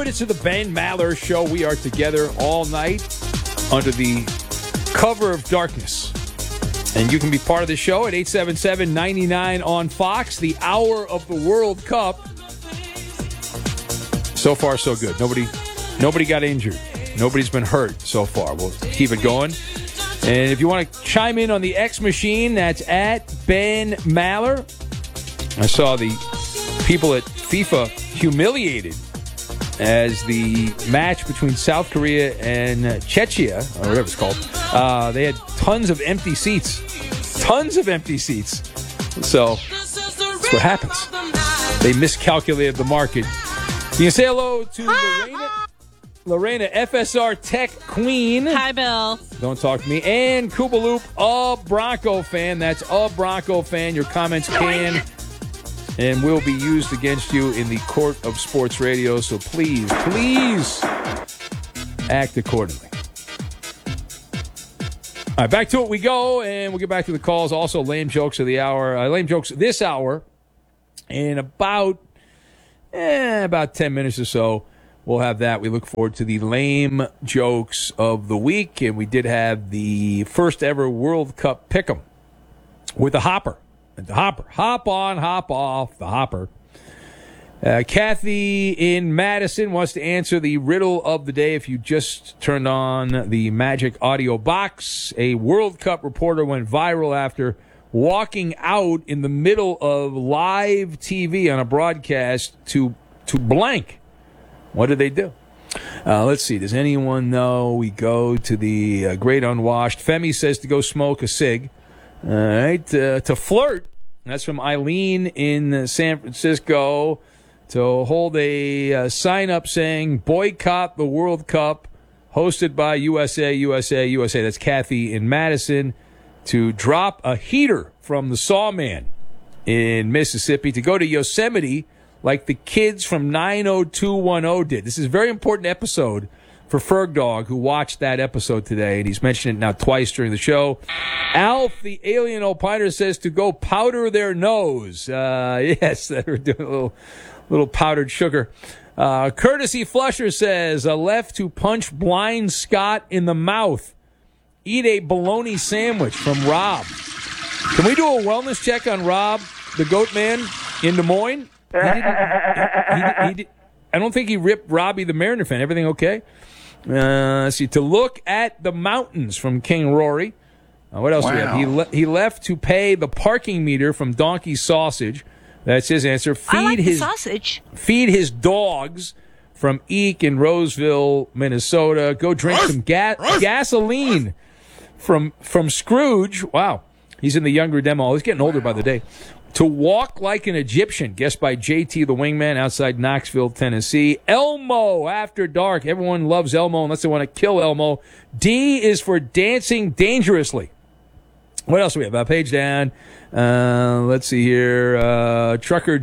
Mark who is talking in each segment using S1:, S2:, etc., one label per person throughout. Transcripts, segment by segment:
S1: it. It's the Ben Maller Show. We are together all night under the cover of darkness. And you can be part of the show at 877-99 on Fox, the hour of the World Cup. So far, so good. Nobody got injured. Nobody's been hurt so far. We'll keep it going. And if you want to chime in on the X Machine, that's at Ben Maller. I saw the people at FIFA humiliated as the match between South Korea and Czechia, or whatever it's called, they had tons of empty seats. Tons of empty seats. So that's what happens. They miscalculated the market. You can say hello to Lorena, FSR Tech Queen.
S2: Hi, Bill.
S1: Don't talk to me. And Koopaloop, a Bronco fan. That's a Bronco fan. Your comments can and will be used against you in the court of sports radio. So please act accordingly. All right, back to it we go, and we'll get back to the calls. Also, lame jokes of the hour. Lame jokes this hour. In about 10 minutes or so, we'll have that. We look forward to the lame jokes of the week, and we did have the first ever World Cup pick'em with the Hopper. The Hopper. Hop on, hop off, the Hopper. Kathy in Madison wants to answer the riddle of the day. If you just turned on the Magic Audio Box, a World Cup reporter went viral after walking out in the middle of live TV on a broadcast to blank. What did they do? Let's see. Does anyone know? We go to the Great Unwashed. Femi says to go smoke a cig. All right. To flirt. That's from Eileen in San Francisco. To hold a sign up saying, boycott the World Cup, hosted by USA, USA, USA. That's Kathy in Madison. To drop a heater from the Sawman in Mississippi. To go to Yosemite like the kids from 90210 did. This is a very important episode for Ferg Dog, who watched that episode today, and he's mentioned it now twice during the show. Alf, the alien opiner, says to go powder their nose. Yes, they're doing a little powdered sugar. Courtesy Flusher says, left to punch blind Scott in the mouth. Eat a bologna sandwich from Rob. Can we do a wellness check on Rob, the goat man, in Des Moines? I don't think he ripped Robbie the Mariner fan. Everything okay? Let's see. To look at the mountains from King Rory. What else do we have? He left to pay the parking meter from Donkey Sausage. That's his answer.
S2: The sausage.
S1: Feed his dogs from Eek in Roseville, Minnesota. Go drink some gasoline from Scrooge. Wow. He's in the younger demo. He's getting older by the day. To walk like an Egyptian, guessed by JT the Wingman outside Knoxville, Tennessee. Elmo after dark. Everyone loves Elmo unless they want to kill Elmo. D is for dancing dangerously. What else do we have? Page down. Let's see here. Trucker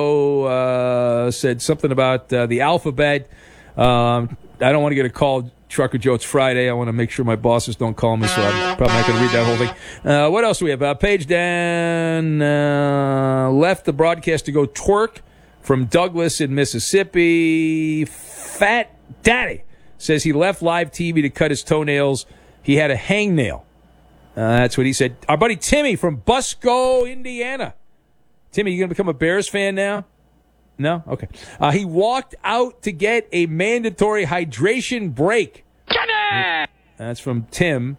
S1: Joe said something about the alphabet. I don't want to get a call, Trucker Joe. It's Friday. I want to make sure my bosses don't call me, so I'm probably not going to read that whole thing. What else do we have? Page down. Left the broadcast to go twerk from Douglas in Mississippi. Fat Daddy says he left live TV to cut his toenails. He had a hangnail. That's what he said. Our buddy Timmy from Busco, Indiana. Timmy, you going to become a Bears fan now? No? Okay. He walked out to get a mandatory hydration break. Timmy! That's from Timmy,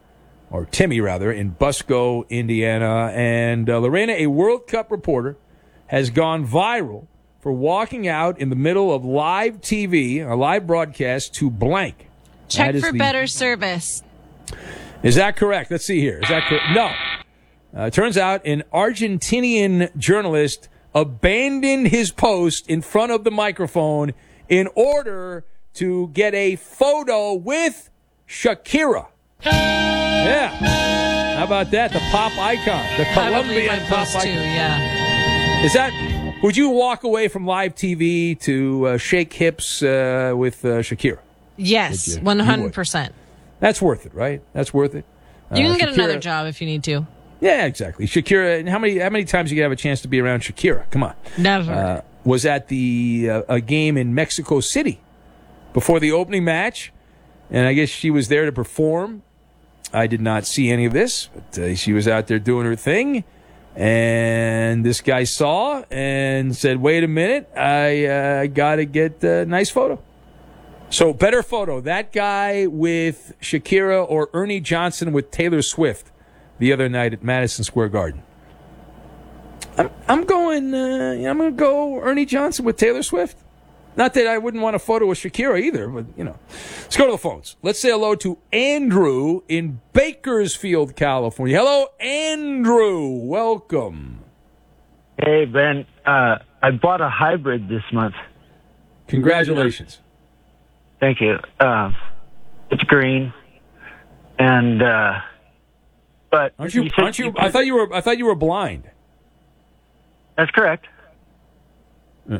S1: in Busco, Indiana. And Lorena, a World Cup reporter, has gone viral for walking out in the middle of live TV, a live broadcast, to blank.
S2: Check for better service.
S1: Is that correct? Let's see here. Is that correct? No. Turns out an Argentinian journalist abandoned his post in front of the microphone in order to get a photo with Shakira. Yeah. How about that? The pop icon. The Colombian pop icon.
S2: Too, yeah.
S1: Is that... Would you walk away from live TV to shake hips with Shakira?
S2: Yes, 100%.
S1: That's worth it, right? That's worth it.
S2: You can get another job if you need to.
S1: Yeah, exactly. Shakira, how many times you can have a chance to be around Shakira? Come on.
S2: Never.
S1: Was at a game in Mexico City before the opening match, and I guess she was there to perform. I did not see any of this, but she was out there doing her thing, and this guy saw and said, wait a minute, I got to get a nice photo. So, better photo, that guy with Shakira or Ernie Johnson with Taylor Swift the other night at Madison Square Garden. I'm going to go Ernie Johnson with Taylor Swift. Not that I wouldn't want a photo with Shakira either, but, Let's go to the phones. Let's say hello to Andrew in Bakersfield, California. Hello, Andrew. Welcome.
S3: Hey, Ben. I bought a hybrid this month.
S1: Congratulations.
S3: Thank you. It's green, and but
S1: aren't you? I thought you were blind.
S3: That's correct.
S1: Yeah.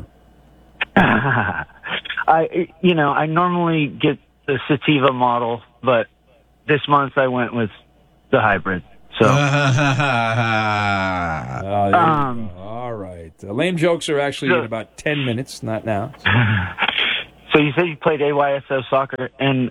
S3: I normally get the Sativa model, but this month I went with the hybrid. So,
S1: all right. Lame jokes are actually in about 10 minutes, not now.
S3: So you said you played AYSO soccer, and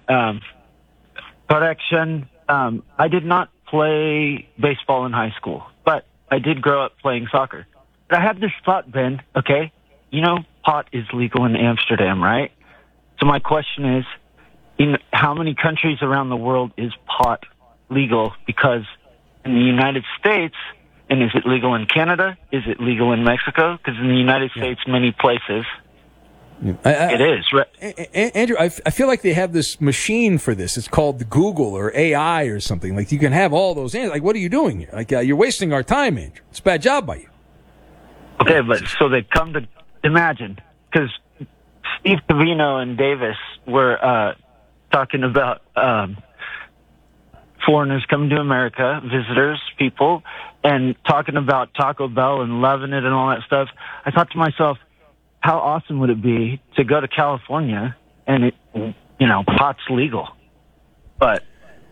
S3: correction, I did not play baseball in high school, but I did grow up playing soccer. But I have this thought, Ben, okay? Pot is legal in Amsterdam, right? So my question is, in how many countries around the world is pot legal? Because in the United States, and is it legal in Canada? Is it legal in Mexico? Because in the United States, many places, it is. Right?
S1: Andrew, I feel like they have this machine for this. It's called Google or AI or something. Like, you can have all those answers. Like, what are you doing here? Like, you're wasting our time, Andrew. It's a bad job by you.
S3: Okay, but so they come to imagine, because Steve Covino and Davis were talking about foreigners coming to America, visitors, people, and talking about Taco Bell and loving it and all that stuff. I thought to myself, how awesome would it be to go to California and pot's legal? But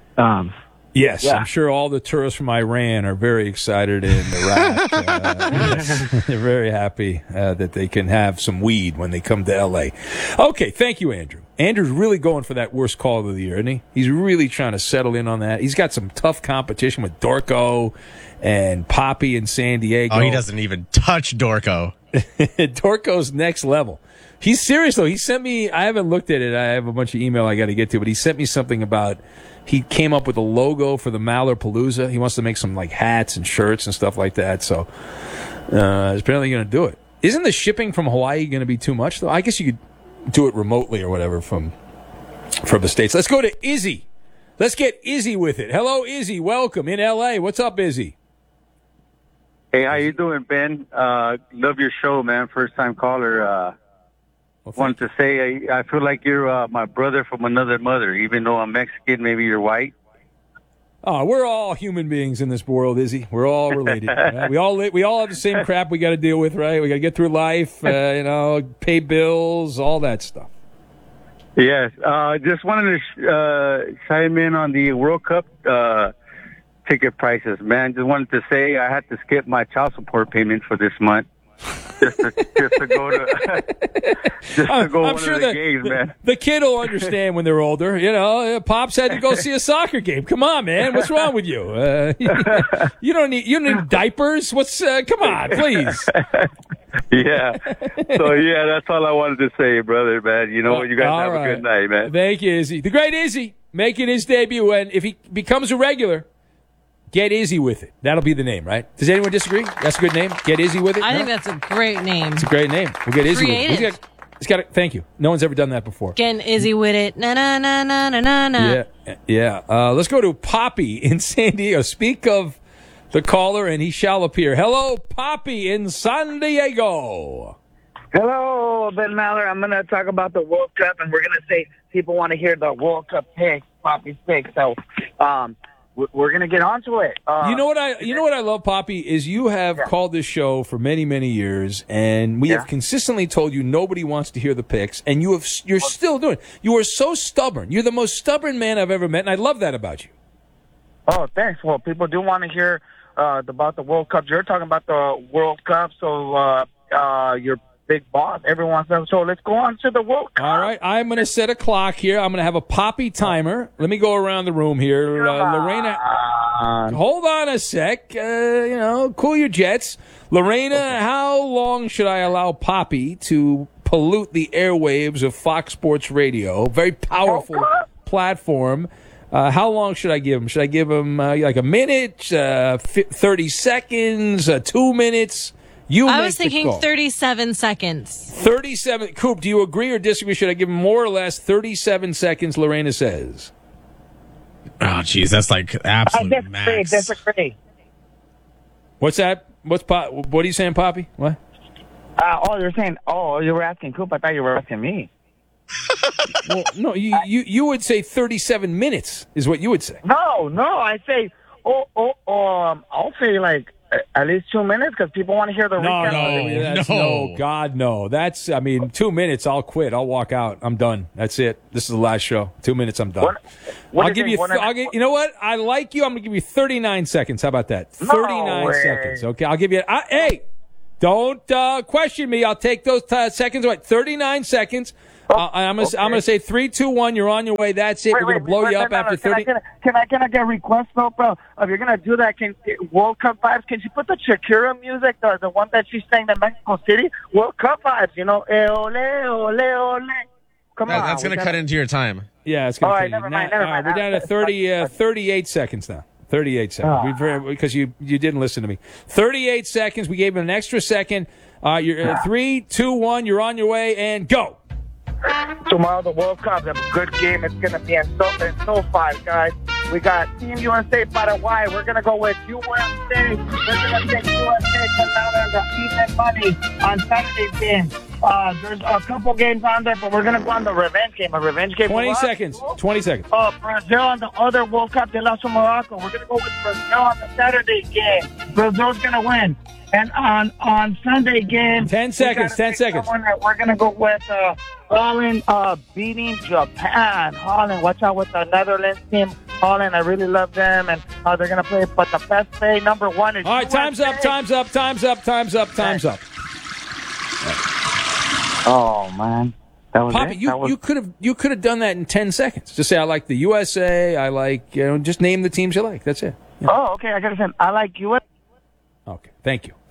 S1: yes, yeah. I'm sure all the tourists from Iran are very excited in Iraq. They're very happy that they can have some weed when they come to L.A. Okay, thank you, Andrew. Andrew's really going for that worst call of the year, isn't he? He's really trying to settle in on that. He's got some tough competition with Dorco and Poppy in San Diego.
S4: Oh, he doesn't even touch Dorco.
S1: Dorco's next level. He's serious, though. He sent me, I haven't looked at it. I have a bunch of email I got to get to, but he sent me something about he came up with a logo for the Mallerpalooza. He wants to make some hats and shirts and stuff like that. So he's apparently going to do it. Isn't the shipping from Hawaii going to be too much, though? I guess you could do it remotely or whatever from the States. Let's go to Izzy. Let's get Izzy with it. Hello, Izzy. Welcome in L.A. What's up, Izzy?
S5: Hey, how you doing, Ben? Love your show, man. First time caller. Wanted to say I feel like you're my brother from another mother. Even though I'm Mexican, maybe you're white.
S1: Oh, we're all human beings in this world, Izzy. We're all related. Right? We all have the same crap we got to deal with, right? We got to get through life, pay bills, all that stuff.
S5: Yes. Just wanted to chime in on the World Cup ticket prices, man. Just wanted to say I had to skip my child support payment for this month. Just to go to one of the games, man.
S1: The kid will understand when they're older. Pops had to go see a soccer game. Come on, man. What's wrong with you? You don't need diapers. Come on, please.
S5: Yeah. So that's all I wanted to say, brother, man. You guys have a good night, man.
S1: Thank you, Izzy. The great Izzy making his debut, and if he becomes a regular, Get Izzy with it. That'll be the name, right? Does anyone disagree? That's a good name. Get Izzy with it.
S2: I think that's a great name.
S1: It's a great name. We'll get Izzy with it. It's got. Thank you. No one's ever done that before.
S2: Getting Izzy with it. Na na na na na na na.
S1: Yeah. Let's go to Poppy in San Diego. Speak of the caller, and he shall appear. Hello, Poppy in San Diego.
S6: Hello, Ben Maller. I'm going to talk about the World Cup, and we're going to say people want to hear the World Cup pick, Poppy's pick. So, we're going to get onto it.
S1: You know what I love, Poppy, is you have called this show for many, many years, and we have consistently told you nobody wants to hear the picks, and you're still doing it. You are so stubborn. You're the most stubborn man I've ever met, and I love that about you.
S6: Oh, thanks. Well, people do want to hear about the World Cup. You're talking about the World Cup, so your big boss. Everyone says, so let's go on to the World Cup.
S1: All right, I'm going to set a clock here. I'm going to have a Poppy timer. Let me go around the room here. Lorena, hold on a sec. Cool your jets. Lorena, how long should I allow Poppy to pollute the airwaves of Fox Sports Radio? Very powerful platform. How long should I give him? Should I give him like a minute, 30 seconds, 2 minutes?
S2: I was thinking 37 seconds.
S1: 37. Coop, do you agree or disagree? Should I give him more or less 37 seconds, Lorena says?
S4: Oh, geez, that's like absolute max.
S6: Disagree.
S1: What's that? What are you saying, Poppy? What?
S6: You're saying, you were asking Coop. I thought you were asking me.
S1: Well, no, you would say 37 minutes is what you would say.
S6: No, I say, I'll say like at least 2 minutes because people want to hear the recap.
S1: No, God, no. 2 minutes, I'll quit. I'll walk out. I'm done. That's it. This is the last show. 2 minutes, I'm done. You know what? I like you. I'm going to give you 39 seconds. How about that? 39 seconds. Okay, I'll give you. Hey, don't question me. I'll take those seconds. Right, 39 seconds. I'm gonna say 3, 2, 1. You're on your way. That's it. We're gonna blow you up after 30.
S6: Can I get a request though, bro? If you're gonna do that, World Cup vibes? Can you put the Shakira music, the one that she sang in Mexico City? World Cup vibes, ole, ole, ole. Come on.
S4: That's gonna cut into your time.
S1: Yeah, it's gonna.
S6: All right, never mind.
S1: We're down to 38 seconds now. 38 seconds. Because you didn't listen to me. 38 seconds. We gave him an extra second. You're 3, 2, 1. You're on your way, and go.
S6: Tomorrow, the World Cup, a good game. It's going to be in SoFi, guys. We got Team USA Paraguay. We're going to go with USA. We're going to take USA to the even money on Saturday's game. There's a couple games on there, but we're going to go on the revenge game.
S1: 20 seconds. 20 seconds.
S6: Brazil on the other World Cup. They lost to Morocco. We're going to go with Brazil on the Saturday game. Brazil's going to win. And on Sunday game,
S1: 10 seconds. 10 seconds.
S6: We're going to go with Holland beating Japan. Holland, watch out with the Netherlands team. Holland, I really love them, and they're going to play. But the best play, number one, is
S1: all right, time's up.
S6: Oh, man. That was
S1: Poppy, you could have done that in 10 seconds. Just say, I like the USA. I like, just name the teams you like. That's it.
S6: Yeah. Oh, okay. I got to say, I like USA.
S1: Okay, thank you.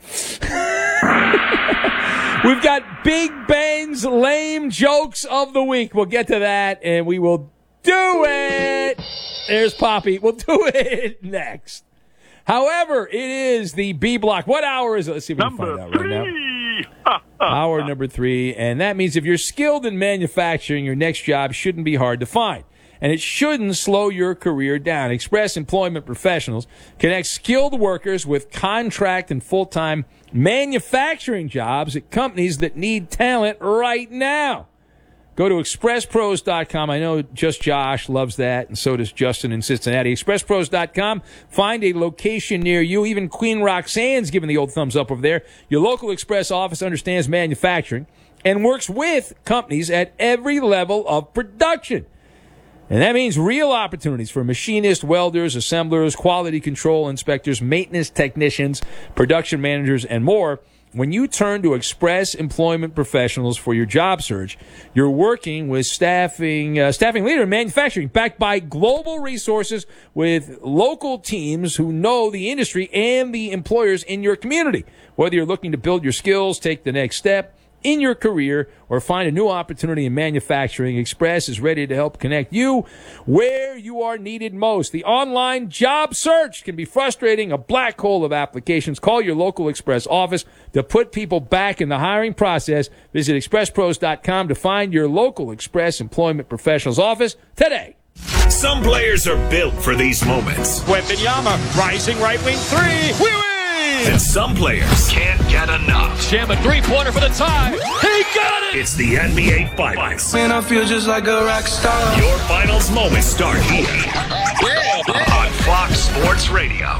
S1: We've got Big Ben's lame jokes of the week. We'll get to that, and we will do it. There's Poppy. We'll do it next. However, it is the B block. What hour is it? Let's see if we can find out right now. Hour number 3, and that means if you're skilled in manufacturing, your next job shouldn't be hard to find. And it shouldn't slow your career down. Express Employment Professionals connects skilled workers with contract and full-time manufacturing jobs at companies that need talent right now. Go to expresspros.com. I know just Josh loves that, and so does Justin in Cincinnati. Expresspros.com. Find a location near you. Even Queen Roxanne's giving the old thumbs up over there. Your local Express office understands manufacturing and works with companies at every level of production. And that means real opportunities for machinists, welders, assemblers, quality control inspectors, maintenance technicians, production managers, and more. When you turn to Express Employment Professionals for your job search, you're working with staffing leader in manufacturing, backed by global resources with local teams who know the industry and the employers in your community. Whether you're looking to build your skills, take the next step in your career, or find a new opportunity in manufacturing, Express is ready to help connect you where you are needed most. The online job search can be frustrating, a black hole of applications. Call your local Express office to put people back in the hiring process. Visit expresspros.com to find your local Express Employment Professionals office today.
S7: Some players are built for these moments.
S8: Wembanyama, rising right wing three. We win!
S7: And some players can't get enough.
S8: Jam a three-pointer for the tie. He got it!
S7: It's the NBA Finals.
S9: Man, I feel just like a rock star.
S7: Your finals moments start here on Fox Sports Radio.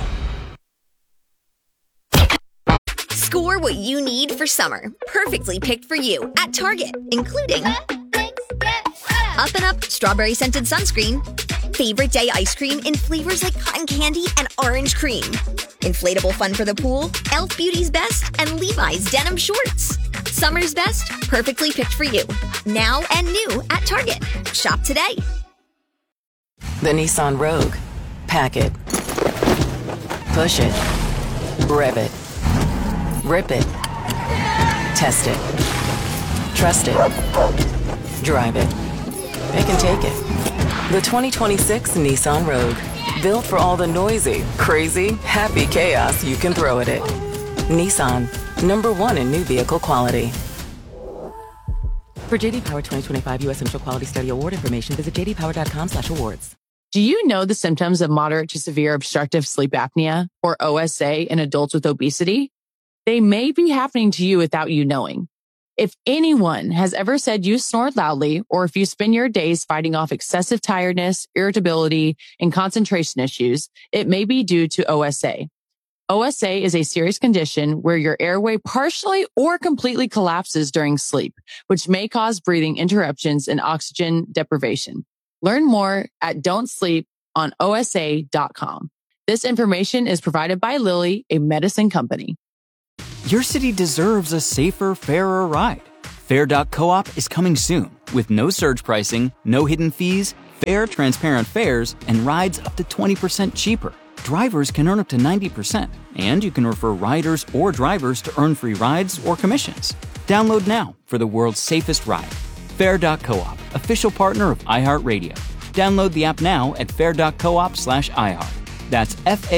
S10: Score what you need for summer. Perfectly picked for you at Target, including Up and Up Strawberry Scented Sunscreen, Favorite Day Ice Cream in flavors like cotton candy and orange cream, inflatable fun for the pool, Elf Beauty's Best, and Levi's Denim Shorts. Summer's best, perfectly picked for you. Now and new at Target. Shop today.
S11: The Nissan Rogue. Pack it. Push it. Rev it. Rip it. Test it. Trust it. Drive it. It can take it. The 2026 Nissan Rogue. Built for all the noisy, crazy, happy chaos you can throw at it. Nissan. #1 in new vehicle quality. For JD Power 2025 U.S. Initial Quality Study Award information, visit jdpower.com/awards.
S12: Do you know the symptoms of moderate to severe obstructive sleep apnea, or OSA, in adults with obesity? They may be happening to you without you knowing. If anyone has ever said you snore loudly, or if you spend your days fighting off excessive tiredness, irritability, and concentration issues, it may be due to OSA. OSA is a serious condition where your airway partially or completely collapses during sleep, which may cause breathing interruptions and oxygen deprivation. Learn more at don'tsleeponosa.com. This information is provided by Lilly, a medicine company.
S13: Your city deserves a safer, fairer ride. Fair.coop is coming soon with no surge pricing, no hidden fees, fair, transparent fares, and rides up to 20% cheaper. Drivers can earn up to 90%, and you can refer riders or drivers to earn free rides or commissions. Download now for the world's safest ride. Fair.coop, official partner of iHeartRadio. Download the app now at fair.coop/iHeart. That's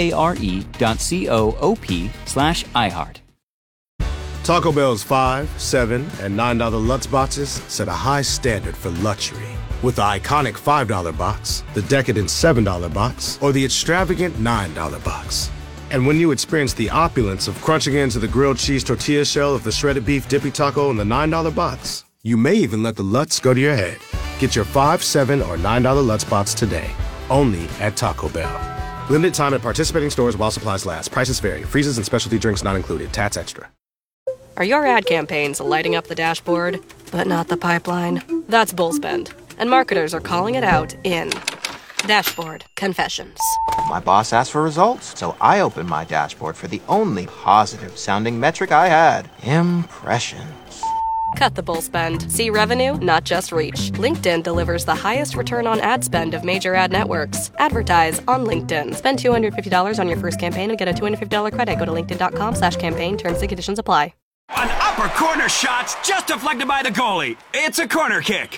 S13: FARE.coop/iHeart.
S14: Taco Bell's $5, $7, and $9 Lutz boxes set a high standard for luxury. With the iconic $5 box, the decadent $7 box, or the extravagant $9 box. And when you experience the opulence of crunching into the grilled cheese tortilla shell of the shredded beef dippy taco in the $9 box, you may even let the Lutz go to your head. Get your $5, $7, or $9 Lutz box today, only at Taco Bell. Limited time at participating stores while supplies last. Prices vary. Freezes and specialty drinks not included. Tats extra.
S15: Are your ad campaigns lighting up the dashboard, but not the pipeline? That's Bullspend, and marketers are calling it out in Dashboard Confessions.
S16: My boss asked for results, so I opened my dashboard for the only positive-sounding metric I had: impressions.
S15: Cut the bull spend. See revenue, not just reach. LinkedIn delivers the highest return on ad spend of major ad networks. Advertise on LinkedIn. Spend $250 on your first campaign and get a $250 credit. Go to linkedin.com/campaign. Terms and conditions apply.
S8: An upper corner shot's just deflected by the goalie. It's a corner kick.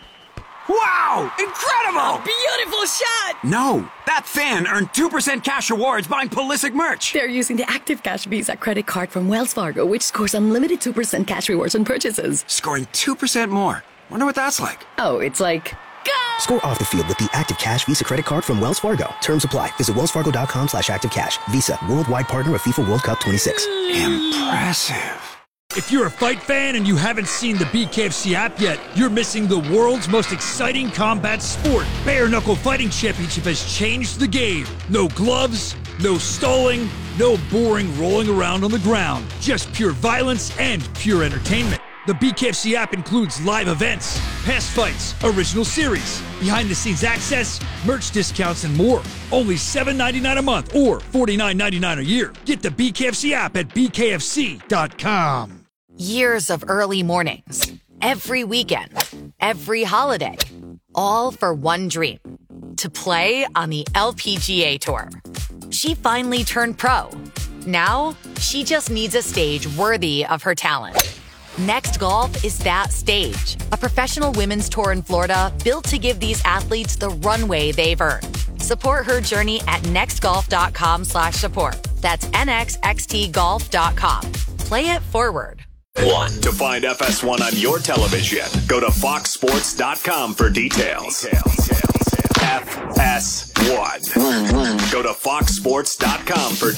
S8: Wow! Incredible!
S17: A beautiful shot!
S8: No, that fan earned 2% cash rewards buying Pulisic merch.
S17: They're using the Active Cash Visa credit card from Wells Fargo, which scores unlimited 2% cash rewards on purchases.
S8: Scoring 2% more. Wonder what that's like.
S17: Oh, it's like... Go!
S18: Score off the field with the Active Cash Visa credit card from Wells Fargo. Terms apply. Visit wellsfargo.com/activecash. Visa, worldwide partner of FIFA World Cup 26.
S8: Impressive.
S19: If you're a fight fan and you haven't seen the BKFC app yet, you're missing the world's most exciting combat sport. Bare Knuckle Fighting Championship has changed the game. No gloves, no stalling, no boring rolling around on the ground. Just pure violence and pure entertainment. The BKFC app includes live events, past fights, original series, behind-the-scenes access, merch discounts, and more. Only $7.99 a month or $49.99 a year. Get the BKFC app at bkfc.com.
S20: Years of early mornings, every weekend, every holiday, all for one dream: to play on the LPGA Tour. She finally turned pro. Now, she just needs a stage worthy of her talent. Next Golf is that stage. A professional women's tour in Florida built to give these athletes the runway they've earned. Support her journey at nextgolf.com/support. That's nxxtgolf.com. Play it forward.
S7: To find FS1 on your television, go to foxsports.com for details. FS1. Go to foxsports.com for